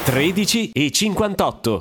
13:58.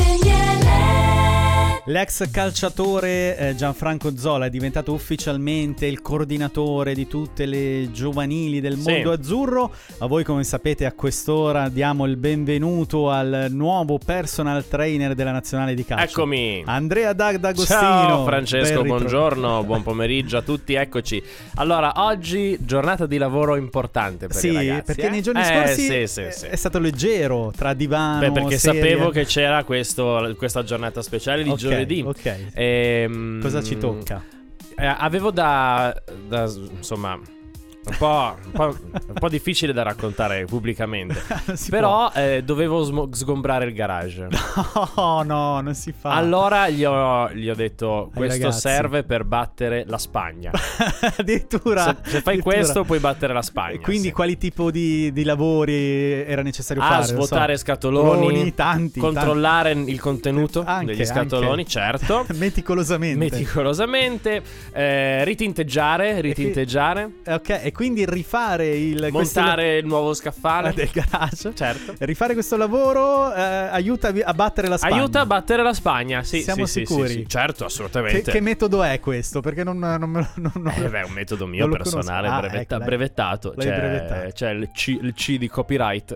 L'ex calciatore Gianfranco Zola è diventato ufficialmente il coordinatore di tutte le giovanili del mondo azzurro. A voi, come sapete, a quest'ora diamo il benvenuto al nuovo personal trainer della nazionale di calcio. Eccomi, Andrea D'Agostino. Ciao Francesco, buongiorno, buon pomeriggio a tutti, eccoci. Allora, oggi giornata di lavoro importante per i ragazzi. Perché nei giorni scorsi sì. è stato leggero tra divano, perché serie. sapevo che c'era questa giornata speciale di giovedì. Ok. Cosa ci tocca? Avevo insomma un po' difficile da raccontare pubblicamente. Però dovevo sgombrare il garage. No, non si fa. Allora gli ho detto: questo ragazzi serve per battere la Spagna. Addirittura se fai questo puoi battere la Spagna. Quindi quali tipo di lavori era necessario fare? Svuotare scatoloni, tanti, controllare il contenuto degli scatoloni, certo. Meticolosamente, ritinteggiare. Ok, e quindi rifare montare il nuovo scaffale del garage. Certo. Rifare questo lavoro aiuta a battere la Spagna. Aiuta a battere la Spagna, sì. Siamo sicuri? Sì, certo, assolutamente. Che metodo è questo? Perché non me lo... È un metodo mio personale, brevettato. C'è il C di copyright.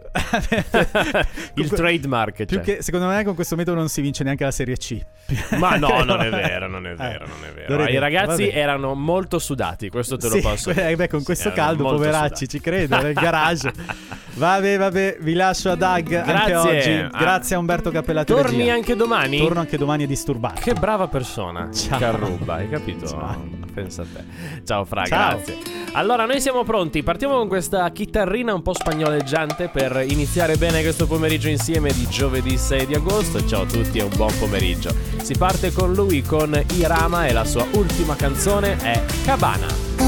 Il trademark. Più che, secondo me, con questo metodo non si vince neanche la Serie C. Ma no, non è vero. I ragazzi erano molto sudati, questo te lo posso dire. Con questo caldo, poveracci, ci credo, nel garage. Vabbè, vi lascio a Doug anche oggi. Grazie a Umberto Cappellati. Torni anche domani? Torno anche domani a disturbarti. Che brava persona. Ciao. Carruba, hai capito? Ciao. Pensa a te. Ciao Fra, Ciao. grazie. Allora, noi siamo pronti. Partiamo con questa chitarrina un po' spagnoleggiante per iniziare bene questo pomeriggio insieme di giovedì 6 di agosto. Ciao a tutti e un buon pomeriggio. Si parte con lui, con Irama, e la sua ultima canzone è Cabana.